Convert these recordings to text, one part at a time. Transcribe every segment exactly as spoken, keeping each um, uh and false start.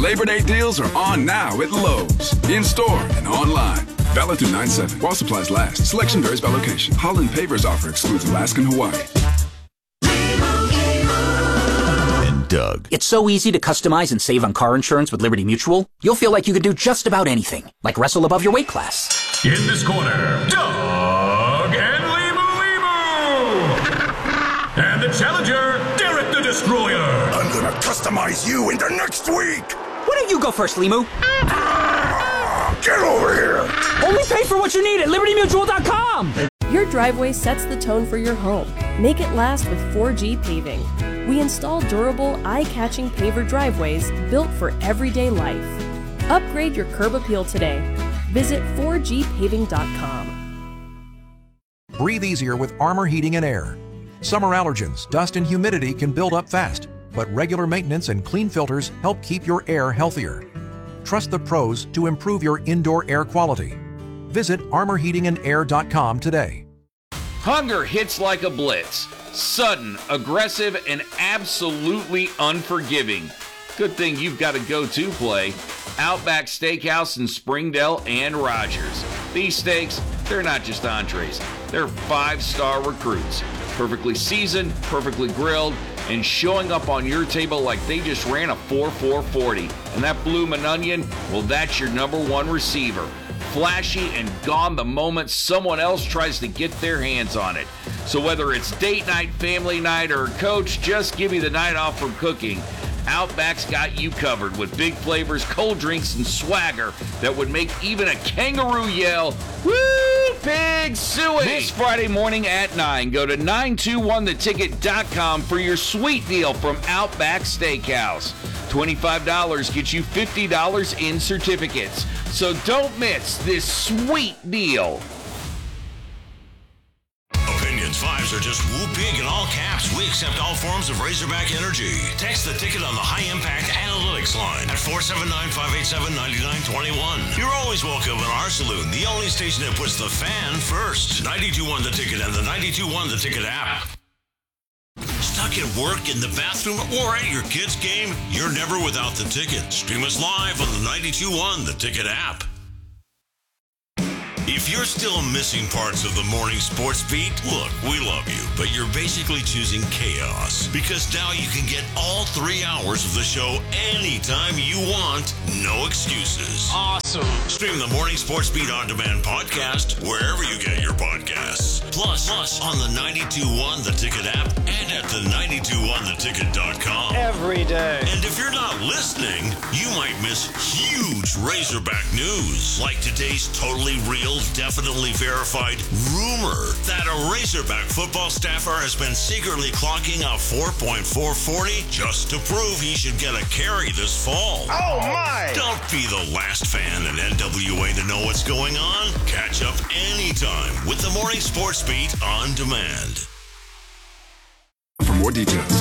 Labor Day deals are on now at Lowe's. In-store and online. Valid through nine seven. While supplies last. Selection varies by location. Holland Pavers offer excludes Alaska and Hawaii. And Doug. It's so easy to customize and save on car insurance with Liberty Mutual. You'll feel like you could do just about anything, like wrestle above your weight class. In this corner, Doug and Limu Limu. And the challenger, Derek the Destroyer. I'm gonna customize you into next week. Why don't you go first, Limu? Get over here! Only pay for what you need at Liberty Mutual dot com! Your driveway sets the tone for your home. Make it last with four G Paving. We install durable, eye-catching paver driveways built for everyday life. Upgrade your curb appeal today. Visit four G paving dot com. Breathe easier with Armor Heating and Air. Summer allergens, dust, and humidity can build up fast, but regular maintenance and clean filters help keep your air healthier. Trust the pros to improve your indoor air quality. Visit armor heating and air dot com today. Hunger hits like a blitz. Sudden, aggressive, and absolutely unforgiving. Good thing you've got a go-to play. Outback Steakhouse in Springdale and Rogers. These steaks, they're not just entrees. They're five-star recruits. Perfectly seasoned, perfectly grilled, and showing up on your table like they just ran a four four forty. And that bloomin' onion, well, that's your number one receiver. Flashy and gone the moment someone else tries to get their hands on it. So whether it's date night, family night, or coach, just give me the night off from cooking. Outback's got you covered with big flavors, cold drinks, and swagger that would make even a kangaroo yell, woo, pig suey. This Friday morning at nine, go to nine two one the ticket dot com for your sweet deal from Outback Steakhouse. twenty-five dollars gets you fifty dollars in certificates. So don't miss this sweet deal. Opinions fives are just woo big in all caps. We accept all forms of Razorback energy. Text the ticket on the High Impact Analytics line at four seven nine, five eight seven, nine nine two one. You're always welcome in our saloon, the only station that puts the fan first. ninety-two point one The Ticket and the ninety-two point one The Ticket app. Stuck at work, in the bathroom, or at your kid's game? You're never without the Ticket. Stream us live on the ninety-two point one The Ticket app. If you're still missing parts of the morning sports beat, look, we love you, but you're basically choosing chaos. Because now you can get all three hours of the show anytime you want. No excuses. Awesome. Stream the Morning Sports Beat On Demand podcast wherever you get your podcasts. Plus, plus on the ninety-two point one The Ticket app and at the ninety-two point one the ticket dot com. Every day. And if you're not listening, you might miss huge Razorback news. Like today's totally real, definitely verified rumor that a Razorback football staffer has been secretly clocking a four point four forty just to prove he should get a carry this fall. Oh my! Don't be the last fan in N W A to know what's going on. Catch up anytime with the Morning Sports Beat On Demand. For more details.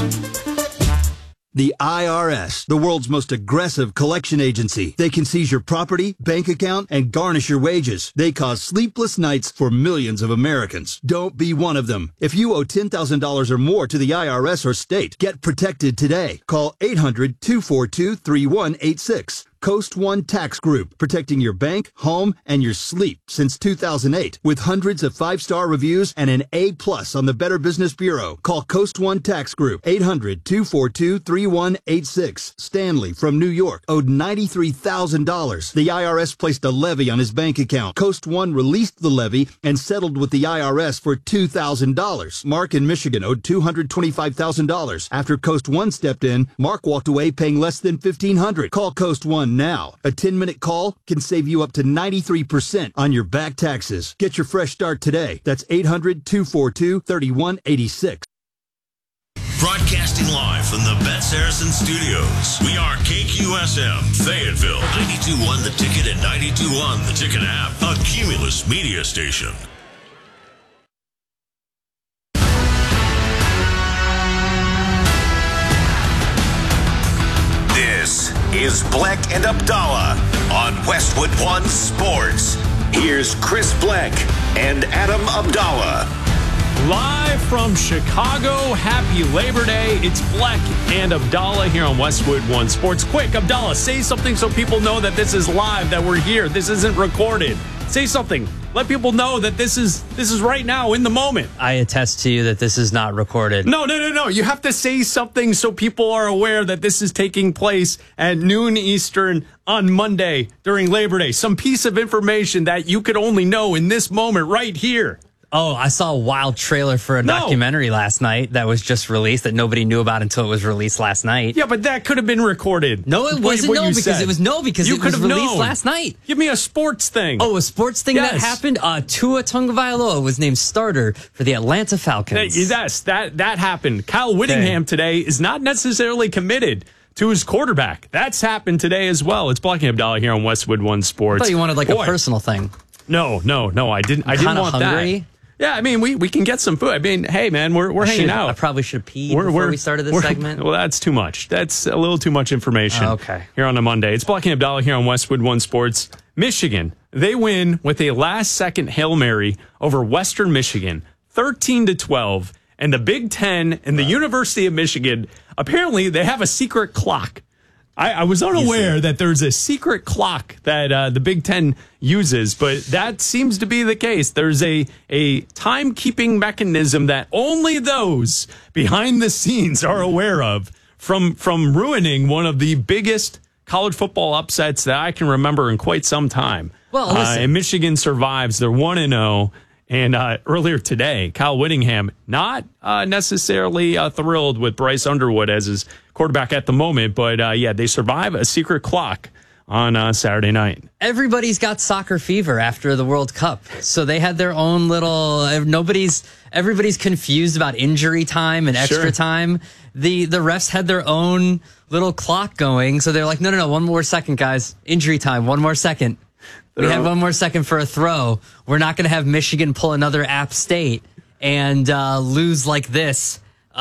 The I R S, the world's most aggressive collection agency. They can seize your property, bank account, and garnish your wages. They cause sleepless nights for millions of Americans. Don't be one of them. If you owe ten thousand dollars or more to the I R S or state, get protected today. Call eight hundred, two four two, three one eight six. Coast One Tax Group, protecting your bank, home, and your sleep since two thousand eight. With hundreds of five-star reviews and an A plus on the Better Business Bureau. Call Coast One Tax Group, eight hundred, two four two, three one eight six. Stanley from New York owed ninety-three thousand dollars. The I R S placed a levy on his bank account. Coast One released the levy and settled with the I R S for two thousand dollars. Mark in Michigan owed two hundred twenty-five thousand dollars. After Coast One stepped in, Mark walked away paying less than fifteen hundred dollars. Call Coast One now. A ten-minute call can save you up to ninety-three percent on your back taxes. Get your fresh start today. That's eight hundred, two four two, three one eight six. Broadcasting live from the Bet Saracen Studios. We are K Q S M, Fayetteville, ninety-two point one The Ticket and ninety-two point one The Ticket app, a Cumulus media station. This is Bleck and Abdallah on Westwood One Sports. Here's Chris Bleck and Adam Abdallah. Live from Chicago, happy Labor Day. It's Bleck and Abdallah here on Westwood One Sports. Quick, Abdallah, say something so people know that this is live, that we're here. This isn't recorded. Say something. Let people know that this is this is right now in the moment. I attest to you that this is not recorded. No, no, no, no. You have to say something so people are aware that this is taking place at noon Eastern on Monday during Labor Day. Some piece of information that you could only know in this moment right here. Oh, I saw a wild trailer for a No. documentary last night that was just released that nobody knew about until it was released last night. Yeah, but that could have been recorded. No, it What- wasn't. what No, you because said. it was no because You it was could have released known. last night. Give me a sports thing. Oh, a sports thing that Yes. happened? Uh, Tua Tagovailoa was named starter for the Atlanta Falcons. That- Yes, that, that happened. Kyle Whittingham today is not necessarily committed to his quarterback. That's happened today as well. It's Bleck and Abdallah here on Westwood One I Sports. thought you wanted like Boy. a personal thing. No, no, no. I didn't. I didn't Kinda want hungry? that. Yeah, I mean, we, we can get some food. I mean, hey, man, we're we're I hanging should- out. I probably should have peed We're- before we're- we started this we're- segment. Well, that's too much. That's a little too much information. Oh, okay. Here on a Monday. It's Bleck and Abdallah here on Westwood One Sports. Michigan, they win with a last-second Hail Mary over Western Michigan, thirteen to twelve. And the Big Ten and the University of Michigan, apparently they have a secret clock. I, I was unaware that there's a secret clock that uh, the Big Ten uses, but that seems to be the case. There's a, a timekeeping mechanism that only those behind the scenes are aware of from, from ruining one of the biggest college football upsets that I can remember in quite some time. Well, uh, listen. and Michigan survives. They're one and oh. And uh, earlier today, Kyle Whittingham not uh, necessarily uh, thrilled with Bryce Underwood as his quarterback at the moment. But uh, yeah, they survive a secret clock on uh, Saturday night. Everybody's got soccer fever after the World Cup. So they had their own little, nobody's, everybody's confused about injury time and extra Sure. time. The, the refs had their own little clock going. So they're like, no, no, no, one more second, guys. Injury time, one more second. We have one more second for a throw. We're not going to have Michigan pull another App State and uh, lose like this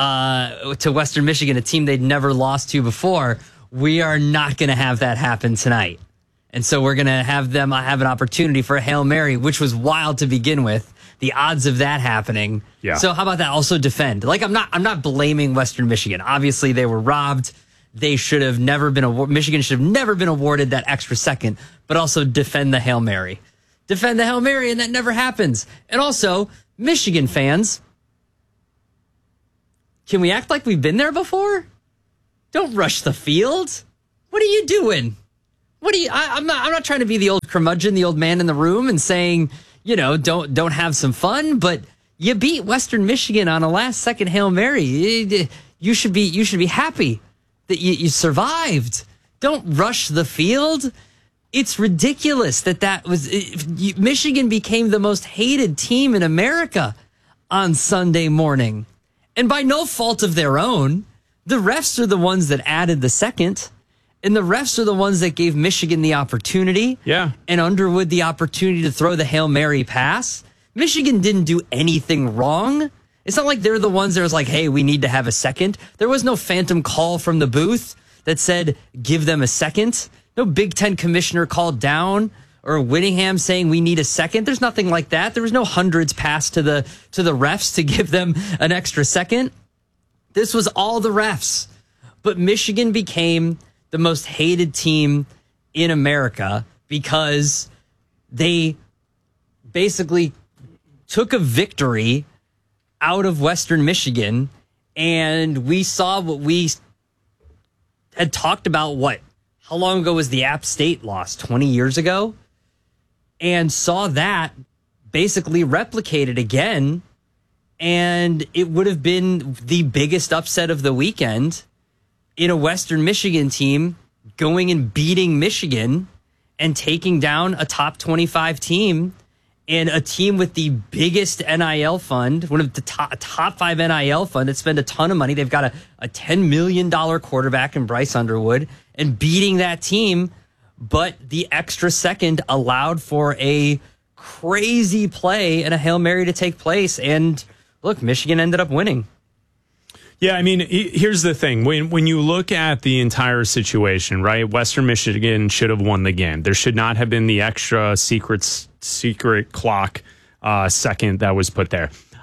uh, to Western Michigan, a team they'd never lost to before. We are not going to have that happen tonight. And so we're going to have them have an opportunity for a Hail Mary, which was wild to begin with. The odds of that happening. Yeah. So how about that? Also defend. Like I'm not, I'm not blaming Western Michigan. Obviously they were robbed. They should have never been awarded. Michigan should have never been awarded that extra second, but also defend the Hail Mary. Defend the Hail Mary, and that never happens. And also, Michigan fans, can we act like we've been there before? Don't rush the field. What are you doing? What are you? I, I'm not. I'm not trying to be the old curmudgeon, the old man in the room, and saying, you know, don't don't have some fun. But you beat Western Michigan on a last second Hail Mary. You should be. You should be happy that you, you survived. Don't rush the field. It's ridiculous that that was it, Michigan became the most hated team in America on Sunday morning. And by no fault of their own, the refs are the ones that added the second. And the refs are the ones that gave Michigan the opportunity. Yeah. And Underwood the opportunity to throw the Hail Mary pass. Michigan didn't do anything wrong. It's not like they're the ones that was like, hey, we need to have a second. There was no phantom call from the booth that said, give them a second. No Big Ten commissioner called down or Whittingham saying we need a second. There's nothing like that. There was no hundreds passed to the to the refs to give them an extra second. This was all the refs. But Michigan became the most hated team in America because they basically took a victory out of Western Michigan, and we saw what we had talked about. What? How long ago was the App State loss? twenty years ago? And saw that basically replicated again, and it would have been the biggest upset of the weekend in a Western Michigan team going and beating Michigan and taking down a top twenty-five team and a team with the biggest N I L fund, one of the top, top five N I L fund that spend a ton of money. They've got a, a ten million dollars quarterback in Bryce Underwood and beating that team. But the extra second allowed for a crazy play and a Hail Mary to take place. And look, Michigan ended up winning. Yeah, I mean, here's the thing. When when you look at the entire situation, right, Western Michigan should have won the game. There should not have been the extra secret secret clock uh, second that was put there.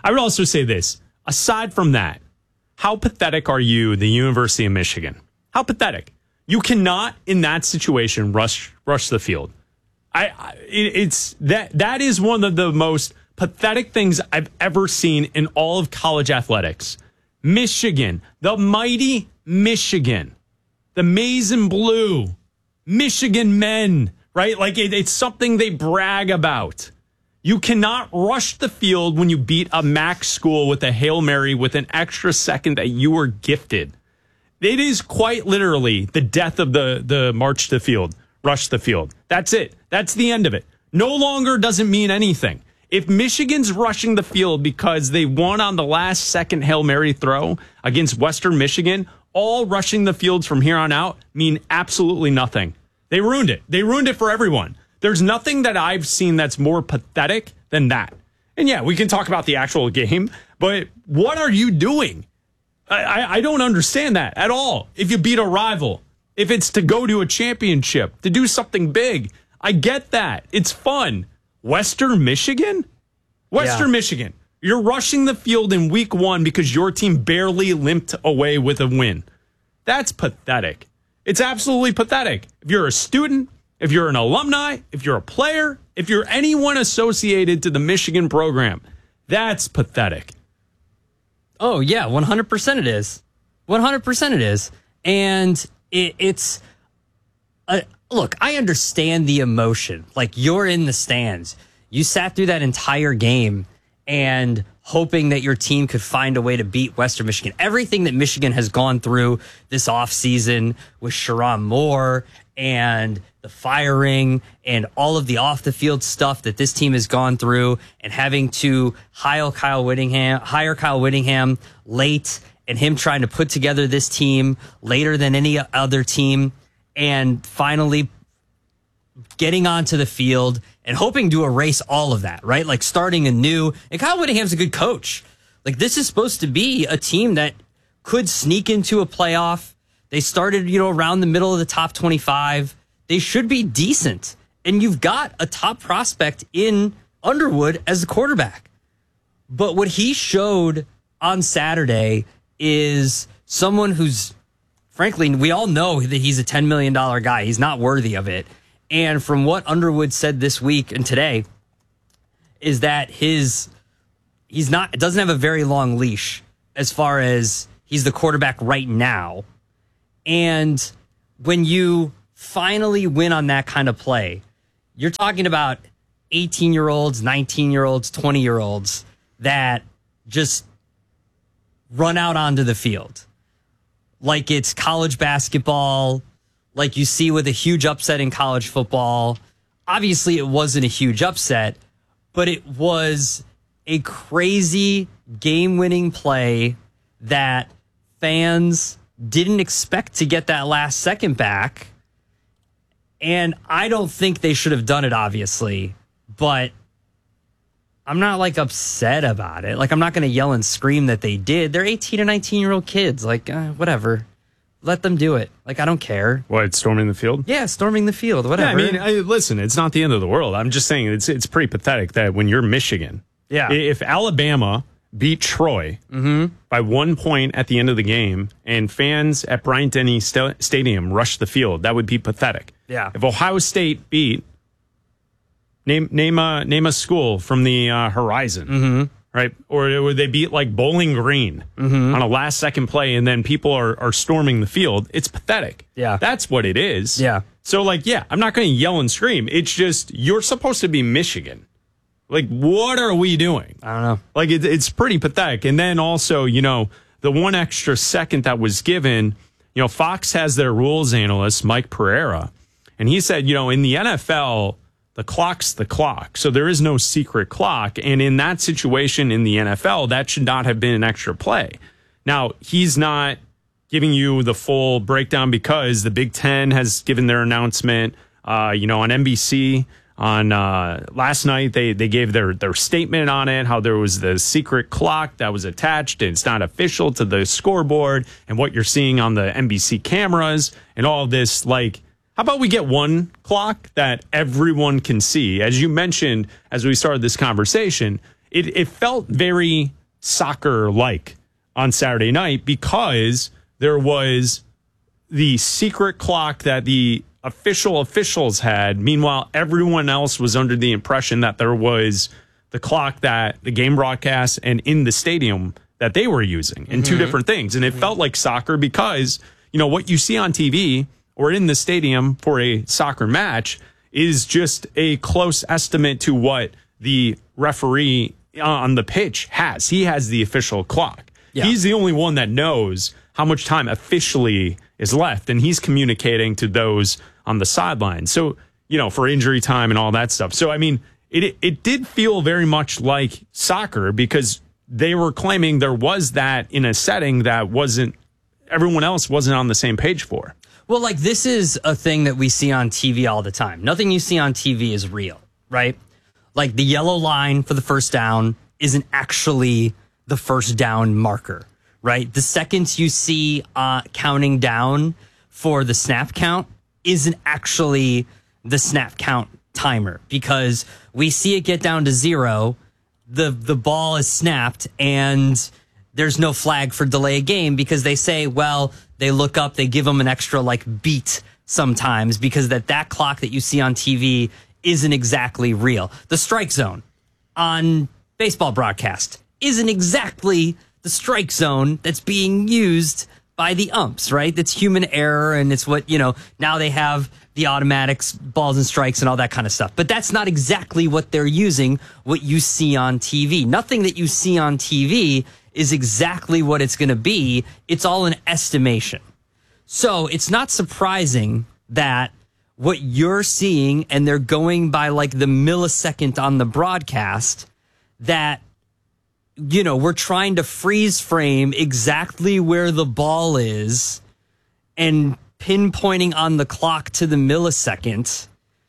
I would also say this. Aside from that, how pathetic are you, the University of Michigan? How pathetic. You cannot, in that situation, rush rush the field. I, I it, it's that that is one of the most pathetic things I've ever seen in all of college athletics. Michigan, the mighty Michigan, the maize and blue, Michigan men, right? Like it, it's something they brag about. You cannot rush the field when you beat a M A C school with a Hail Mary with an extra second that you were gifted. It is quite literally the death of the, the march to the field, rush the field. That's it. That's the end of it. No longer doesn't mean anything. If Michigan's rushing the field because they won on the last second Hail Mary throw against Western Michigan, all rushing the fields from here on out mean absolutely nothing. They ruined it. They ruined it for everyone. There's nothing that I've seen that's more pathetic than that. And yeah, we can talk about the actual game, but what are you doing? I, I, I don't understand that at all. If you beat a rival, if it's to go to a championship, to do something big, I get that. It's fun. Western Michigan? Western yeah. Michigan. You're rushing the field in week one because your team barely limped away with a win. That's pathetic. It's absolutely pathetic. If you're a student, if you're an alumni, if you're a player, if you're anyone associated to the Michigan program, that's pathetic. Oh, yeah, one hundred percent it is. one hundred percent it is. And it, it's, uh, look, I understand the emotion. Like, you're in the stands. You sat through that entire game and hoping that your team could find a way to beat Western Michigan. Everything that Michigan has gone through this offseason with Sharon Moore and the firing and all of the off-the-field stuff that this team has gone through, and having to hire Kyle Whittingham, hire Kyle Whittingham late, and him trying to put together this team later than any other team, and finally getting onto the field and hoping to erase all of that, right? Like starting anew. And Kyle Whittingham's a good coach. Like, this is supposed to be a team that could sneak into a playoff. They started, you know, around the middle of the top twenty-five. They should be decent. And you've got a top prospect in Underwood as the quarterback. But what he showed on Saturday is someone who's, frankly, we all know that he's a ten million dollars guy. He's not worthy of it. And from what Underwood said this week and today, is that his he's not doesn't have a very long leash as far as he's the quarterback right now. And when you finally win on that kind of play, you're talking about eighteen-year-olds, nineteen-year-olds, twenty-year-olds that just run out onto the field like it's college basketball, like you see with a huge upset in college football. Obviously, it wasn't a huge upset, but it was a crazy game-winning play that fans didn't expect to get that last second back. And I don't think they should have done it, obviously, but I'm not like upset about it. Like, I'm not going to yell and scream that they did. They're eighteen and nineteen year old kids. Like, uh, whatever. Let them do it. Like, I don't care. What, storming the field? Yeah, storming the field, whatever. Yeah, I mean, I, listen, it's not the end of the world. I'm just saying it's it's pretty pathetic that when you're Michigan, yeah, if Alabama beat Troy mm-hmm. by one point at the end of the game and fans at Bryant-Denny St- Stadium rushed the field, that would be pathetic. Yeah. If Ohio State beat, name name a, name a school from the uh, horizon, mm-hmm. right? Or, or they beat like Bowling Green mm-hmm. on a last second play and then people are, are storming the field. It's pathetic. Yeah. That's what it is. Yeah. So, like, yeah, I'm not going to yell and scream. It's just, you're supposed to be Michigan. Like, what are we doing? I don't know. Like, it, it's pretty pathetic. And then also, you know, the one extra second that was given, you know, Fox has their rules analyst, Mike Pereira, and he said, you know, in the N F L, the clock's the clock. So there is no secret clock. And in that situation in the N F L, that should not have been an extra play. Now, he's not giving you the full breakdown because the Big Ten has given their announcement, uh, you know, on N B C. On uh, last night, they, they gave their, their statement on it, how there was the secret clock that was attached and it's not official to the scoreboard and what you're seeing on the N B C cameras and all of this. Like, how about we get one clock that everyone can see? As you mentioned, as we started this conversation, it, it felt very soccer-like on Saturday night because there was the secret clock that the official officials had. Meanwhile, everyone else was under the impression that there was the clock that the game broadcast and in the stadium that they were using in mm-hmm. two different things. And it mm-hmm. felt like soccer because, you know, what you see on T V or in the stadium for a soccer match is just a close estimate to what the referee on the pitch has. He has the official clock. Yeah. He's the only one that knows how much time officially is left, and he's communicating to those on the sideline. So, you know, for injury time and all that stuff. So, I mean, it it did feel very much like soccer because they were claiming there was that in a setting that wasn't, everyone else wasn't on the same page for. Well, like, this is a thing that we see on T V all the time. Nothing you see on T V is real, right? Like, the yellow line for the first down isn't actually the first down marker, right? The seconds you see uh, counting down for the snap count isn't actually the snap count timer because we see it get down to zero, the the ball is snapped, and there's no flag for delay a game because they say, well, they look up, they give them an extra like beat sometimes because that, that clock that you see on T V isn't exactly real. The strike zone on baseball broadcast isn't exactly the strike zone that's being used by the umps, right? That's human error, and it's what, you know, now they have the automatics, balls and strikes and all that kind of stuff. But that's not exactly what they're using, what you see on T V. Nothing that you see on T V is exactly what it's going to be. It's all an estimation. So it's not surprising that what you're seeing, and they're going by like the millisecond on the broadcast, that, you know, we're trying to freeze frame exactly where the ball is and pinpointing on the clock to the millisecond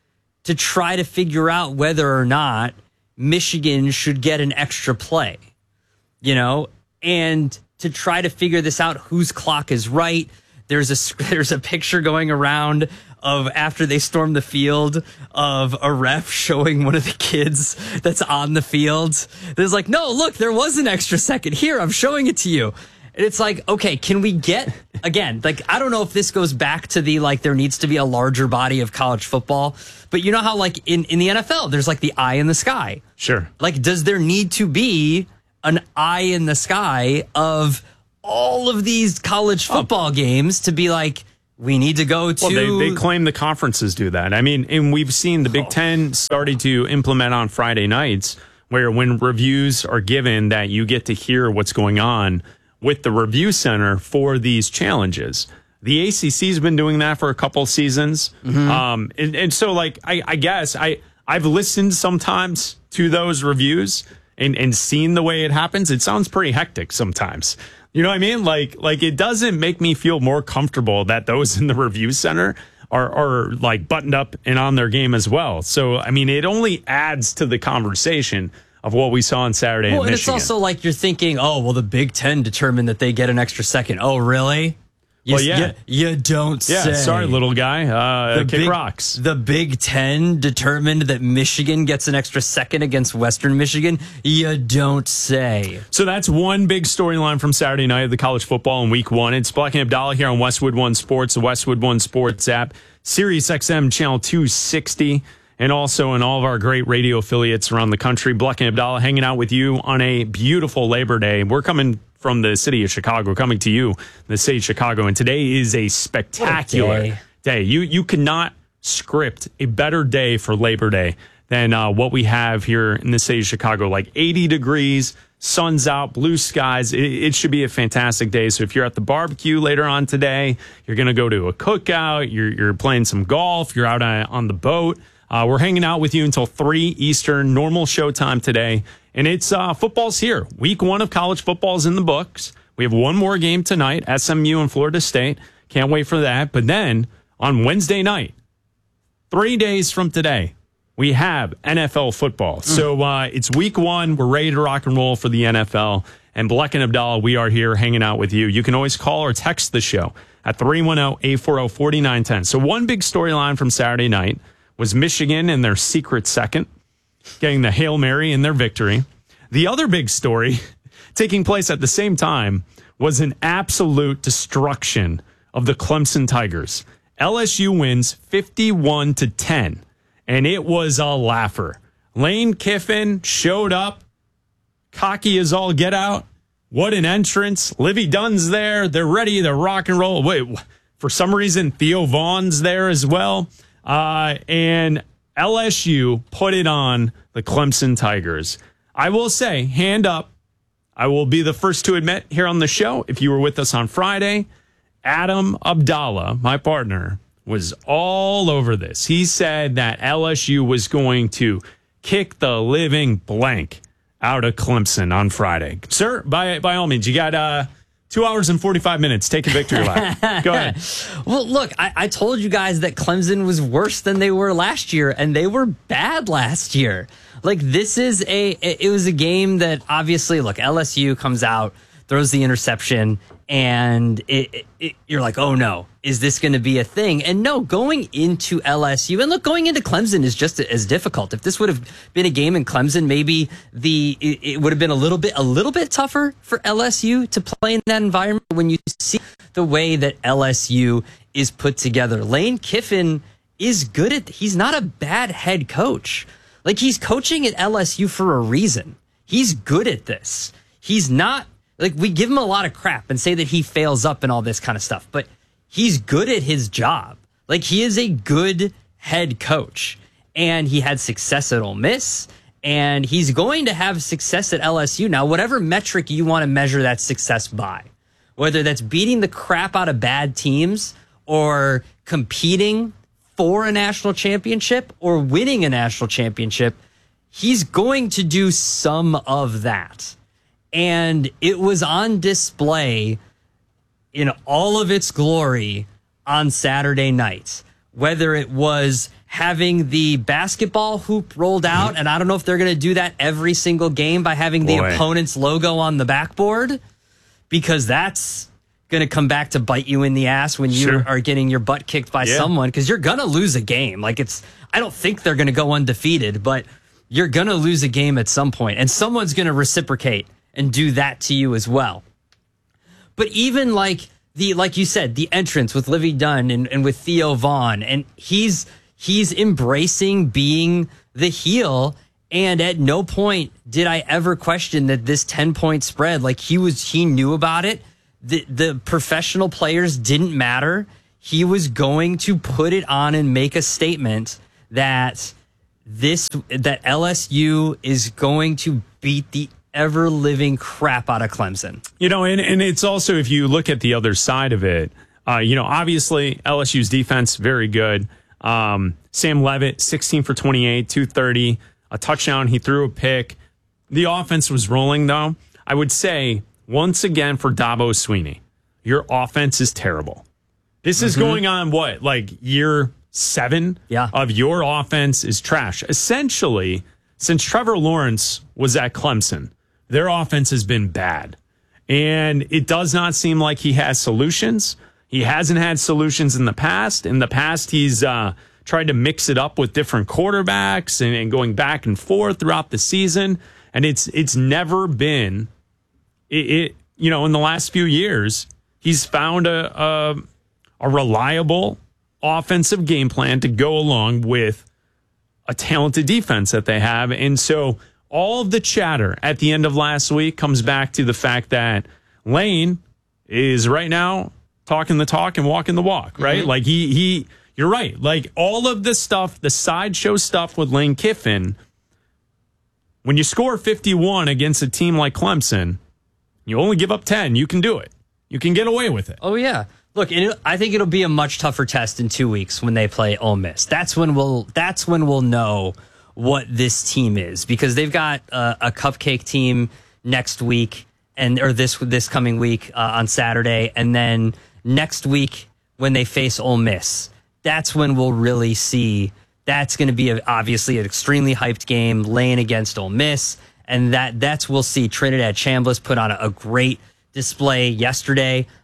to try to figure out whether or not Michigan should get an extra play, you know, and to try to figure this out, whose clock is right. There's a, there's a picture going around of after they storm the field of a ref showing one of the kids that's on the field. There's like, no, look, there was an extra second. Here, I'm showing it to you. And it's like, okay, can we get, again, like, I don't know if this goes back to the, like, there needs to be a larger body of college football, but you know how, like, in, in the N F L, there's, like, the eye in the sky. Sure. Like, does there need to be an eye in the sky of all of these college football oh. games to be like, we need to go to... Well, they, they claim the conferences do that. I mean, and we've seen the Big Ten starting to implement on Friday nights where when reviews are given that you get to hear what's going on with the review center for these challenges. The A C C's been doing that for a couple seasons. Mm-hmm. Um, and, and so, like, I, I guess I, I've listened sometimes to those reviews and, and seen the way it happens. It sounds pretty hectic sometimes. You know what I mean? Like, like it doesn't make me feel more comfortable that those in the review center are, are like buttoned up and on their game as well. So, I mean, it only adds to the conversation of what we saw on Saturday well, in and Michigan. It's also like you're thinking, oh, well, the Big Ten determined that they get an extra second. Oh, really? You, well, yeah. You, you don't yeah, say. Sorry, little guy. Uh, the kick big, rocks. The Big Ten determined that Michigan gets an extra second against Western Michigan. You don't say. So that's one big storyline from Saturday night of the college football in week one. It's Black and Abdallah here on Westwood One Sports, the Westwood One Sports app, Sirius X M channel two sixty, and also in all of our great radio affiliates around the country. Black and Abdallah hanging out with you on a beautiful Labor Day. We're coming from the city of Chicago, coming to you, the city of Chicago. And today is a spectacular day. day. You you cannot script a better day for Labor Day than uh, what we have here in the city of Chicago. Like eighty degrees, sun's out, blue skies. It, it should be a fantastic day. So if you're at the barbecue later on today, you're going to go to a cookout, you're, you're playing some golf, you're out on, on the boat. Uh, we're hanging out with you until three Eastern, normal showtime today. And it's uh, football's here. Week one of college football is in the books. We have one more game tonight, S M U and Florida State. Can't wait for that. But then on Wednesday night, three days from today, we have N F L football. Mm. So uh, it's week one. We're ready to rock and roll for the N F L. And Black and Abdallah, we are here hanging out with you. You can always call or text the show at three one zero, eight four zero, four nine one zero. So one big storyline from Saturday night was Michigan in their secret second, getting the Hail Mary in their victory. The other big story taking place at the same time was an absolute destruction of the Clemson Tigers. L S U wins fifty-one to ten, and it was a laugher. Lane Kiffin showed up, cocky as all get out. What an entrance. Livy Dunn's there. They're ready to rock and roll. Wait, for some reason, Theo Vaughn's there as well. Uh, and L S U put it on the Clemson Tigers. I will say, hand up, I will be the first to admit here on the show, if you were with us on Friday, Adam Abdallah, my partner, was all over this. He said that L S U was going to kick the living blank out of Clemson on Friday. Sir, by by all means, you got uh, two hours and forty-five minutes. Take a victory lap. Go ahead. Well, look, I, I told you guys that Clemson was worse than they were last year, and they were bad last year. Like, this is a, it was a game that obviously, look, L S U comes out, throws the interception, and it, it, it, you're like, oh no, is this going to be a thing? And no, going into L S U, and look, going into Clemson is just as difficult. If this would have been a game in Clemson, maybe the it, it would have been a little bit a little bit tougher for L S U to play in that environment. When you see the way that L S U is put together, Lane Kiffin is good at. He's not a bad head coach. Like, he's coaching at L S U for a reason. He's good at this. He's not. Like, we give him a lot of crap and say that he fails up and all this kind of stuff, but he's good at his job. Like, he is a good head coach, and he had success at Ole Miss, and he's going to have success at L S U. Now, whatever metric you want to measure that success by, whether that's beating the crap out of bad teams or competing for a national championship or winning a national championship, he's going to do some of that. And it was on display in all of its glory on Saturday night, whether it was having the basketball hoop rolled out, and I don't know if they're going to do that every single game by having the Boy. opponent's logo on the backboard, because that's going to come back to bite you in the ass when you Sure. are getting your butt kicked by Yeah. someone, because you're going to lose a game. Like, it's, I don't think they're going to go undefeated, but you're going to lose a game at some point, and someone's going to reciprocate and do that to you as well. But even like the, like you said, the entrance with Livy Dunn and, and with Theo Vaughn, and he's, he's embracing being the heel. And at no point did I ever question that this ten point spread, like he was, he knew about it. The, the professional players didn't matter. He was going to put it on and make a statement that this, that L S U is going to beat the ever living crap out of Clemson. You know, and, and it's also, if you look at the other side of it, uh, you know, obviously L S U's defense, very good. Um, Sam Levitt, sixteen for twenty-eight, two thirty, a touchdown. He threw a pick. The offense was rolling, though. I would say, once again, for Dabo Swinney, your offense is terrible. This is mm-hmm. going on, what, like year seven yeah. of your offense is trash. Essentially, since Trevor Lawrence was at Clemson, their offense has been bad. And it does not seem like he has solutions. He hasn't had solutions in the past. In the past, he's uh, tried to mix it up with different quarterbacks and, and going back and forth throughout the season. And it's it's never been, it, it you know, in the last few years, he's found a, a, a reliable offensive game plan to go along with a talented defense that they have. And so all of the chatter at the end of last week comes back to the fact that Lane is right now talking the talk and walking the walk, right? Mm-hmm. Like he, he, you're right. Like all of the stuff, the sideshow stuff with Lane Kiffin, when you score fifty-one against a team like Clemson, you only give up ten. You can do it. You can get away with it. Oh, yeah. Look, it, I think it'll be a much tougher test in two weeks when they play Ole Miss. That's when we'll, that's when we'll know what this team is, because they've got a, a cupcake team next week and or this this coming week uh, on Saturday, and then next week when they face Ole Miss, that's when we'll really see. That's going to be a, obviously an extremely hyped game, Lane against Ole Miss, and that that's we'll see. Trinidad Chambliss put on a, a great display yesterday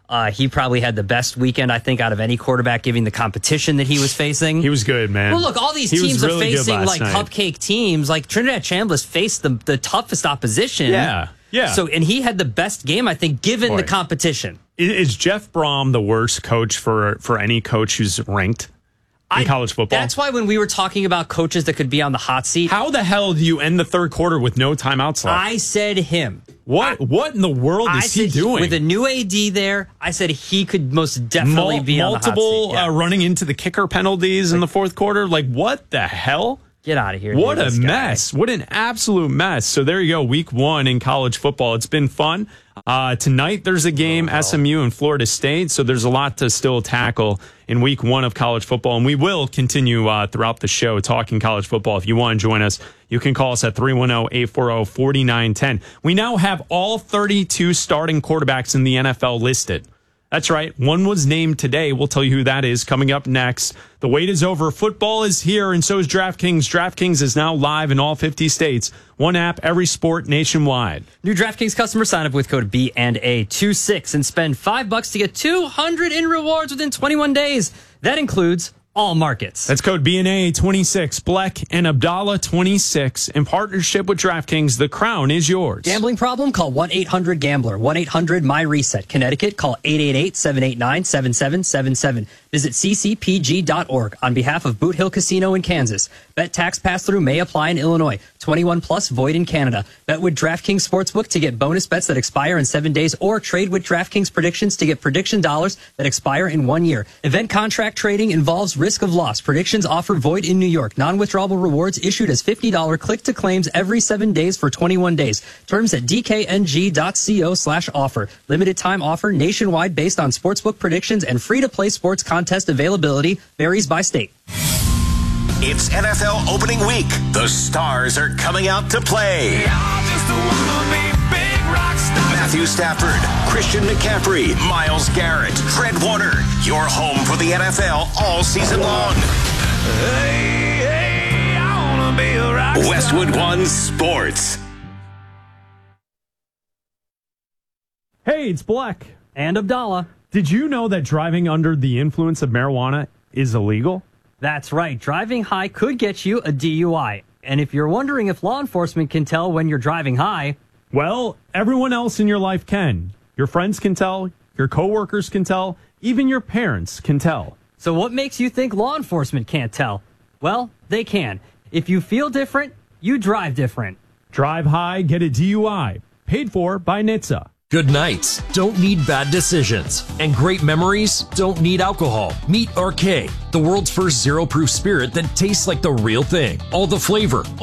Uh, he probably had the best weekend, I think, out of any quarterback, given the competition that he was facing. He was good, man. Well, look, all these he teams really are facing like night. cupcake teams. Like Trinidad Chambliss faced the the toughest opposition. Yeah, yeah. So, and he had the best game, I think, given Boy. the competition. Is Jeff Brom the worst coach for for any coach who's ranked in I, college football? That's why when we were talking about coaches that could be on the hot seat, how the hell do you end the third quarter with no timeouts left? I said him. What? I, what in the world is I he said, doing? With a new A D there, I said he could most definitely Mul- be on the hot multiple seat. Yeah. uh, running into the kicker penalties like, in the fourth quarter. Like, what the hell? Get out of here. What dude, a mess. What an absolute mess. So there you go. Week one in college football. It's been fun. Uh, tonight, there's a game, oh, wow. S M U and Florida State. So there's a lot to still tackle in week one of college football. And we will continue uh, throughout the show talking college football. If you want to join us, you can call us at three one zero, eight four zero, four nine one zero. We now have all thirty-two starting quarterbacks in the N F L listed. That's right. One was named today. We'll tell you who that is coming up next. The wait is over. Football is here, and so is DraftKings. DraftKings is now live in all fifty states. One app, every sport nationwide. New DraftKings customer sign up with code B and A twenty-six and spend five bucks to get two hundred in rewards within twenty-one days. That includes all markets. That's code B and A twenty-six. Bleck and Abdallah twenty-six. In partnership with DraftKings, the crown is yours. Gambling problem? Call one eight hundred gambler. one eight hundred my reset. Connecticut, call eight eight eight, seven eight nine, seven seven seven seven. Visit c c p g dot org on behalf of Boot Hill Casino in Kansas. Bet tax pass-through may apply in Illinois. twenty-one plus void in Canada. Bet with DraftKings Sportsbook to get bonus bets that expire in seven days or trade with DraftKings Predictions to get prediction dollars that expire in one year. Event contract trading involves risk of loss. Predictions offer void in New York. Non-withdrawable rewards issued as fifty dollars click-to-claims every seven days for twenty-one days. Terms at d k n g dot co slash offer. Limited time offer nationwide based on sportsbook predictions and free-to-play sports contest availability varies by state. It's N F L opening week. The stars are coming out to play. Matthew Stafford, Christian McCaffrey, Myles Garrett, Fred Warner. Your home for the N F L all season long. Hey, hey, I wanna be a rock star. Westwood One Sports. Hey, it's Bleck. And Abdallah. Did you know that driving under the influence of marijuana is illegal? That's right. Driving high could get you a D U I. And if you're wondering if law enforcement can tell when you're driving high, well, everyone else in your life can. Your friends can tell, your coworkers can tell, even your parents can tell. So what makes you think law enforcement can't tell? Well, they can. If you feel different, you drive different. Drive high, get a D U I. Paid for by N H T S A. Good nights don't need bad decisions, and great memories don't need alcohol. Meet R K, the world's first zero-proof spirit that tastes like the real thing. All the flavor,